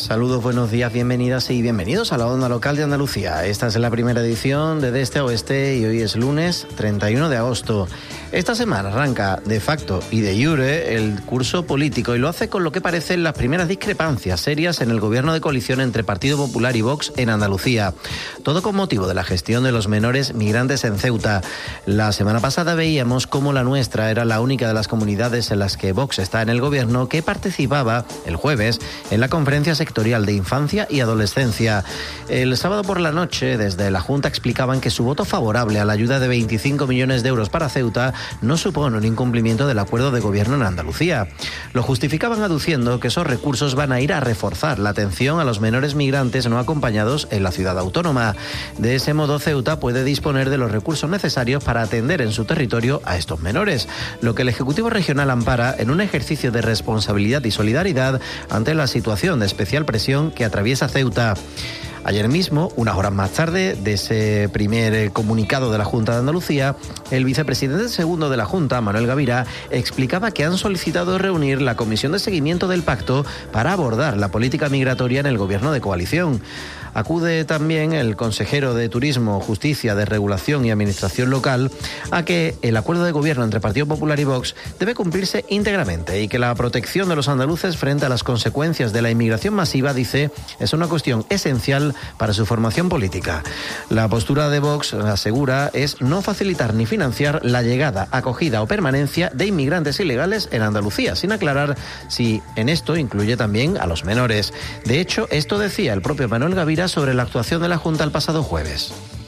Saludos, buenos días, bienvenidas y bienvenidos a la Onda Local de Andalucía. Esta es la primera edición de Este a Oeste y hoy es lunes 31 de agosto. Esta semana arranca de facto y de jure el curso político y lo hace con lo que parecen las primeras discrepancias serias en el gobierno de coalición entre Partido Popular y Vox en Andalucía. Todo con motivo de la gestión de los menores migrantes en Ceuta. La semana pasada veíamos cómo la nuestra era la única de las comunidades en las que Vox está en el gobierno que participaba el jueves en la conferencia sectorial de infancia y adolescencia. El sábado por la noche, desde la Junta explicaban que su voto favorable a la ayuda de 25 millones de euros para Ceuta no supone un incumplimiento del acuerdo de gobierno en Andalucía. Lo justificaban aduciendo que esos recursos van a ir a reforzar la atención a los menores migrantes no acompañados en la ciudad autónoma. De ese modo, Ceuta puede disponer de los recursos necesarios para atender en su territorio a estos menores, lo que el Ejecutivo Regional ampara en un ejercicio de responsabilidad y solidaridad ante la situación de especial presión que atraviesa Ceuta. Ayer mismo, unas horas más tarde de ese primer comunicado de la Junta de Andalucía, el vicepresidente segundo de la Junta, Manuel Gavira, explicaba que han solicitado reunir la comisión de seguimiento del pacto para abordar la política migratoria en el gobierno de coalición. Acude también el consejero de Turismo, Justicia, Desregulación y Administración Local a que el acuerdo de gobierno entre Partido Popular y Vox debe cumplirse íntegramente y que la protección de los andaluces frente a las consecuencias de la inmigración masiva, dice, es una cuestión esencial para su formación política. La postura de Vox, asegura, es no facilitar ni financiar la llegada, acogida o permanencia de inmigrantes ilegales en Andalucía, sin aclarar si en esto incluye también a los menores. De hecho, esto decía el propio Manuel Gavira sobre la actuación de la Junta el pasado jueves.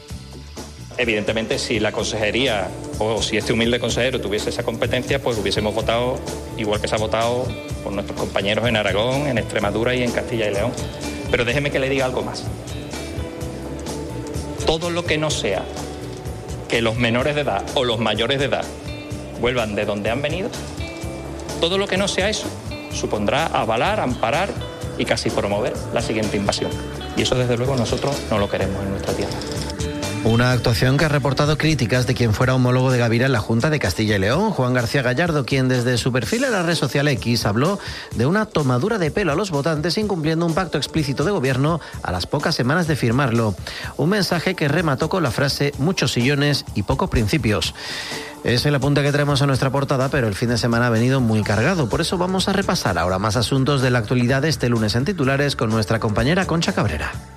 Evidentemente, si la consejería o si este humilde consejero tuviese esa competencia, pues hubiésemos votado igual que se ha votado por nuestros compañeros en Aragón, en Extremadura y en Castilla y León. Pero déjeme que le diga algo más. Todo lo que no sea que los menores de edad o los mayores de edad vuelvan de donde han venido, todo lo que no sea eso supondrá avalar, amparar y casi promover la siguiente invasión. Y eso, desde luego, nosotros no lo queremos en nuestra tierra. Una actuación que ha reportado críticas de quien fuera homólogo de Gavira en la Junta de Castilla y León, Juan García Gallardo, quien desde su perfil en la red social X habló de una tomadura de pelo a los votantes incumpliendo un pacto explícito de gobierno a las pocas semanas de firmarlo. Un mensaje que remató con la frase muchos sillones y pocos principios. Es el apunte que traemos a nuestra portada, pero el fin de semana ha venido muy cargado. Por eso vamos a repasar ahora más asuntos de la actualidad este lunes en titulares con nuestra compañera Concha Cabrera.